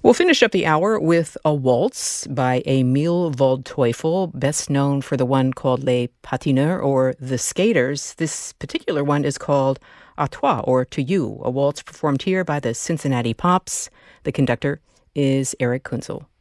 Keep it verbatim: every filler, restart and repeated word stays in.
We'll finish up the hour with a waltz by Emil Waldteufel, best known for the one called Les Patineurs, or The Skaters. This particular one is called À Toi, or To You, a waltz performed here by the Cincinnati Pops. The conductor is Eric Kunzel.